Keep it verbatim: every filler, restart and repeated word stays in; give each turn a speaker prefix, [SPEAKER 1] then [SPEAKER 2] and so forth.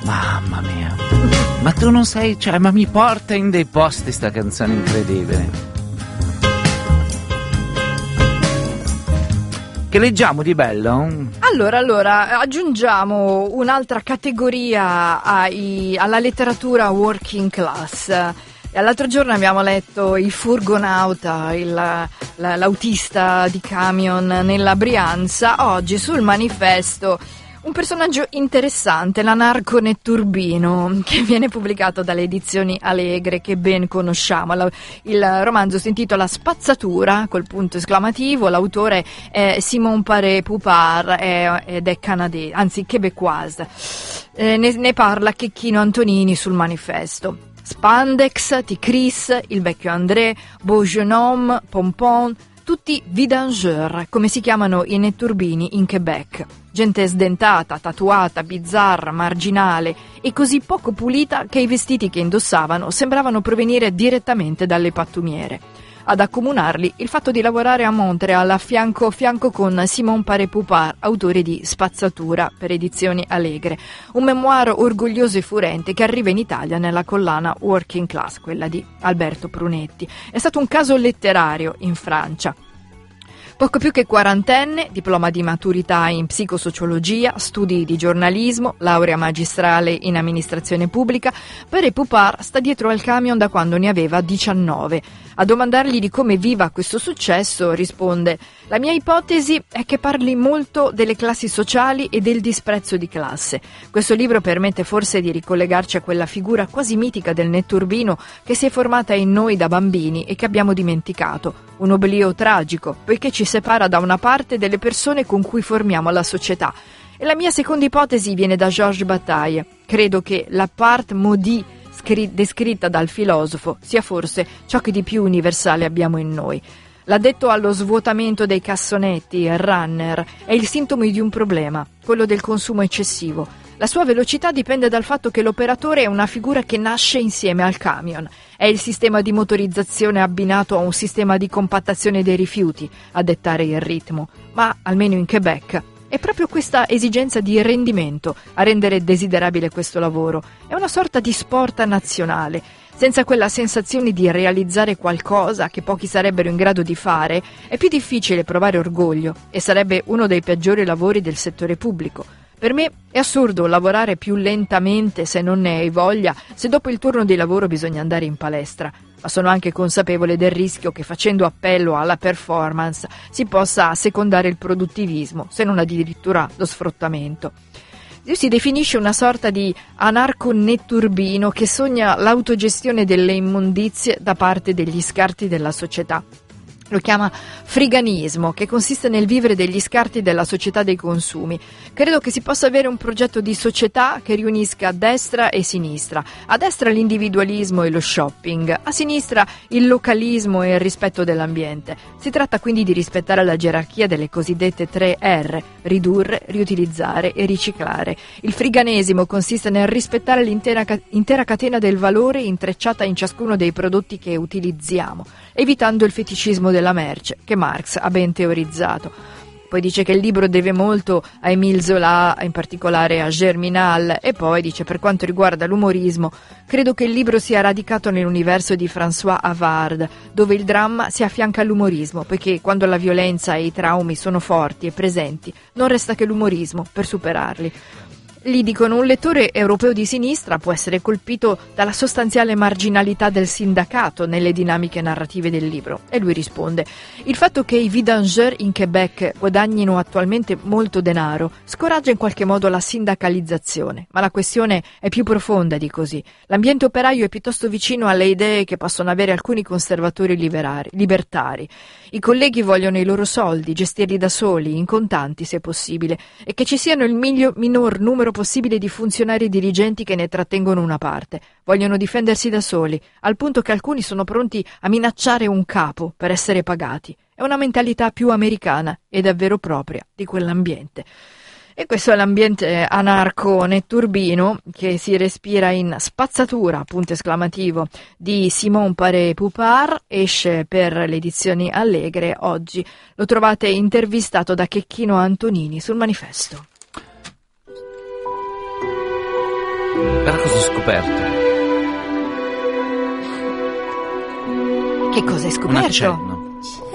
[SPEAKER 1] Mamma mia. Ma tu non sai, cioè, ma mi porta in dei posti sta canzone incredibile. Che leggiamo di bello?
[SPEAKER 2] Allora, allora, aggiungiamo un'altra categoria ai, alla letteratura working class. L'altro giorno abbiamo letto il furgonauta, il, la, l'autista di camion nella Brianza. Oggi sul Manifesto un personaggio interessante, l'anarco netturbino, che viene pubblicato dalle edizioni Alegre, che ben conosciamo. Il romanzo si intitola Spazzatura, col punto esclamativo. L'autore è Simon Paré Poupard ed è canadese, anzi québécoise. Eh, ne, ne parla Checchino Antonini sul Manifesto. Spandex, Ticris, il vecchio André, Beau Jeune Homme, Pompon, tutti vidange, come si chiamano i netturbini in Quebec. Gente sdentata, tatuata, bizzarra, marginale e così poco pulita che i vestiti che indossavano sembravano provenire direttamente dalle pattumiere. Ad accomunarli il fatto di lavorare a Montreal a fianco a fianco con Simon Paré Poupard, autore di Spazzatura per edizioni Alegre, un memoir orgoglioso e furente che arriva in Italia nella collana Working Class, quella di Alberto Prunetti. È stato un caso letterario in Francia. Poco più che quarantenne, diploma di maturità in psicosociologia, studi di giornalismo, laurea magistrale in amministrazione pubblica, Paré Poupard sta dietro al camion da quando ne aveva diciannove. A domandargli di come viva questo successo risponde: la mia ipotesi è che parli molto delle classi sociali e del disprezzo di classe. Questo libro permette forse di ricollegarci a quella figura quasi mitica del netturbino che si è formata in noi da bambini e che abbiamo dimenticato. Un oblio tragico, poiché ci separa da una parte delle persone con cui formiamo la società. E la mia seconda ipotesi viene da Georges Bataille. Credo che la part maudite descritta dal filosofo sia forse ciò che di più universale abbiamo in noi. L'addetto allo svuotamento dei cassonetti, il runner, è il sintomo di un problema, quello del consumo eccessivo. La sua velocità dipende dal fatto che l'operatore è una figura che nasce insieme al camion. È il sistema di motorizzazione abbinato a un sistema di compattazione dei rifiuti a dettare il ritmo. Ma, almeno in Quebec, è proprio questa esigenza di rendimento a rendere desiderabile questo lavoro. È una sorta di sport nazionale. Senza quella sensazione di realizzare qualcosa che pochi sarebbero in grado di fare, è più difficile provare orgoglio e sarebbe uno dei peggiori lavori del settore pubblico. Per me è assurdo lavorare più lentamente se non ne hai voglia, se dopo il turno di lavoro bisogna andare in palestra. Ma sono anche consapevole del rischio che facendo appello alla performance si possa assecondare il produttivismo, se non addirittura lo sfruttamento. Lui si definisce una sorta di anarco-netturbino che sogna l'autogestione delle immondizie da parte degli scarti della società. Lo chiama friganismo, che consiste nel vivere degli scarti della società dei consumi. Credo che si possa avere un progetto di società che riunisca destra e sinistra. A destra l'individualismo e lo shopping, a sinistra il localismo e il rispetto dell'ambiente. Si tratta quindi di rispettare la gerarchia delle cosiddette tre R: ridurre, riutilizzare e riciclare. Il friganesimo consiste nel rispettare l'intera intera catena del valore intrecciata in ciascuno dei prodotti che utilizziamo, evitando il feticismo della merce che Marx ha ben teorizzato. Poi dice che il libro deve molto a Émile Zola, in particolare a Germinal, e poi dice: per quanto riguarda l'umorismo, credo che il libro sia radicato nell'universo di François Havard, dove il dramma si affianca all'umorismo, poiché quando la violenza e i traumi sono forti e presenti, non resta che l'umorismo per superarli. Gli dicono: un lettore europeo di sinistra può essere colpito dalla sostanziale marginalità del sindacato nelle dinamiche narrative del libro. E lui risponde: il fatto che i vidangeurs in Quebec guadagnino attualmente molto denaro scoraggia in qualche modo la sindacalizzazione, ma la questione è più profonda di così. L'ambiente operaio è piuttosto vicino alle idee che possono avere alcuni conservatori liberari, libertari. I colleghi vogliono i loro soldi, gestirli da soli, in contanti se possibile, e che ci siano il miglio, minor numero possibile di funzionari e dirigenti che ne trattengono una parte. Vogliono difendersi da soli, al punto che alcuni sono pronti a minacciare un capo per essere pagati. È una mentalità più americana e davvero propria di quell'ambiente. E questo è l'ambiente anarco-netturbino che si respira in Spazzatura, punto esclamativo, di Simon Paré Poupard. Esce per le edizioni Allegre oggi. Lo trovate intervistato da Checchino Antonini sul Manifesto.
[SPEAKER 1] Guarda cosa ho scoperto.
[SPEAKER 2] Che cosa hai
[SPEAKER 1] Un
[SPEAKER 2] scoperto?
[SPEAKER 1] accenno.